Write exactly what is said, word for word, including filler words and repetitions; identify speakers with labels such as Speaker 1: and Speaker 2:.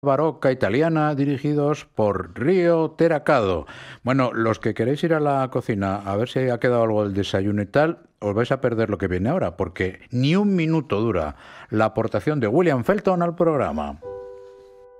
Speaker 1: barroca italiana dirigidos por Río Teracado. Bueno, los que queréis ir a la cocina a ver si ha quedado algo del desayuno y tal, os vais a perder lo que viene ahora, porque ni un minuto dura la aportación de William Felton al programa.